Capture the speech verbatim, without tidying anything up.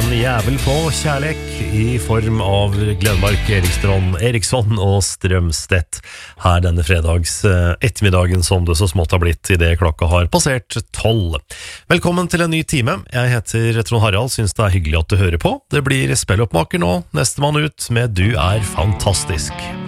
jævel på kjærlek i form av Glenmark, Erikstrand, Eriksson og Strømstedt her denne fredags ettermiddagen som det så smått har blitt i det klokka har passert tolv. Velkommen til en ny time. Jeg heter Trond Harald, synes det er hyggelig at du hører på. Det blir spilloppmaker nå, neste mann ut med Du er fantastisk.